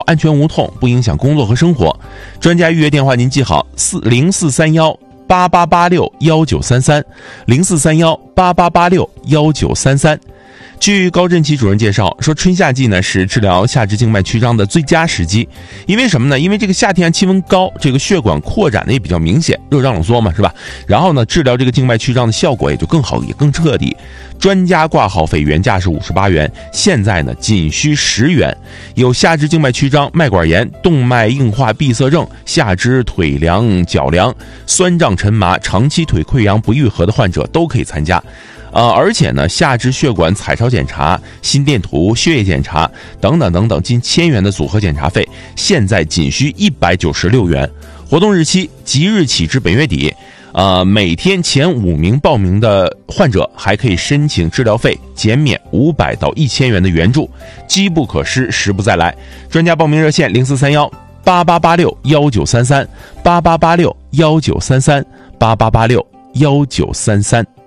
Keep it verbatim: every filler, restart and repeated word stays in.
安全无痛，不影响工作和生活。专家预约电话您记好：四零四三幺八八八六幺九三三，零四三幺八八八六幺九三三。据高振奇主任介绍说，春夏季呢是治疗下肢静脉曲张的最佳时机。因为什么呢？因为这个夏天气温高，这个血管扩展的也比较明显，热胀冷缩嘛，是吧？然后呢，治疗这个静脉曲张的效果也就更好，也更彻底。专家挂号费原价是五十八元，现在呢仅需十元。有下肢静脉曲张、脉管炎、动脉硬化闭塞症、下肢腿凉、脚凉、酸胀沉麻、长期腿溃疡不愈合的患者都可以参加。呃，而且呢，下肢血管彩超检查、心电图、血液检查等等等等近千元的组合检查费，现在仅需一百九十六元。活动日期即日起至本月底。呃，每天前五名报名的患者还可以申请治疗费减免五百到一千元的援助，机不可失，时不再来。专家报名热线零四三幺八八八六幺九三三八八八六幺九三三八八八六幺九三三。